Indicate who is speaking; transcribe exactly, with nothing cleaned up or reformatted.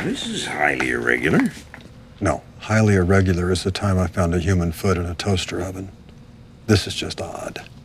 Speaker 1: This is highly irregular.
Speaker 2: No, highly irregular is the time I found a human foot in a toaster oven. This is just odd.